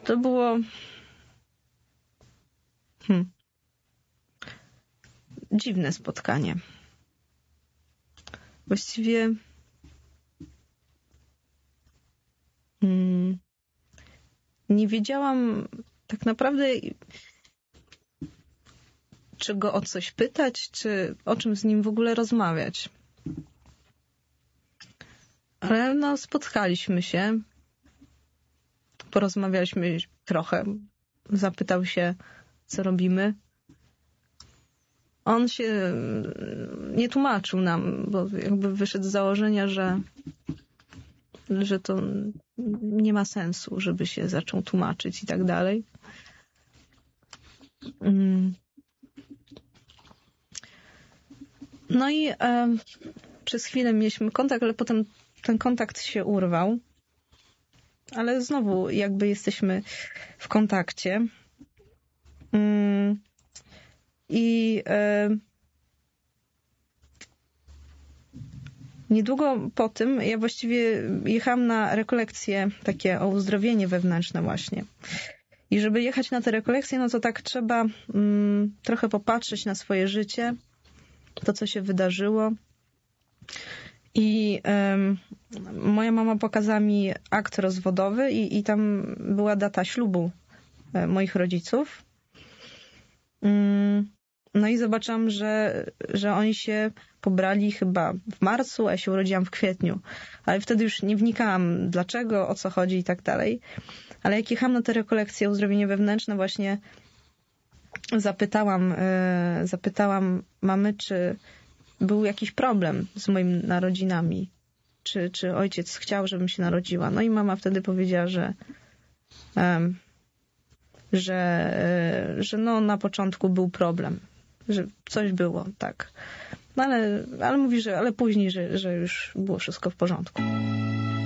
To było dziwne spotkanie. Właściwie nie wiedziałam tak naprawdę, czy go o coś pytać, czy o czym z nim w ogóle rozmawiać. Ale no, spotkaliśmy się, porozmawialiśmy trochę, zapytał się, co robimy. On się nie tłumaczył nam, bo jakby wyszedł z założenia, że to nie ma sensu, żeby się zaczął tłumaczyć i tak dalej. No i przez chwilę mieliśmy kontakt, ale potem ten kontakt się urwał. Ale znowu jakby jesteśmy w kontakcie. I niedługo po tym ja właściwie jechałam na rekolekcje takie o uzdrowienie wewnętrzne właśnie. I żeby jechać na te rekolekcje, no to tak trzeba trochę popatrzeć na swoje życie, to co się wydarzyło. I moja mama pokazała mi akt rozwodowy i tam była data ślubu moich rodziców. No i zobaczyłam, że oni się pobrali chyba w marcu, a ja się urodziłam w kwietniu. Ale wtedy już nie wnikałam dlaczego, o co chodzi i tak dalej. Ale jak jechałam na te rekolekcje uzdrowienie wewnętrzne, właśnie zapytałam mamy, czy był jakiś problem z moimi narodzinami. Czy ojciec chciał, żebym się narodziła. No i mama wtedy powiedziała, że no na początku był problem. Że coś było, tak. No ale mówi, że później, że już było wszystko w porządku.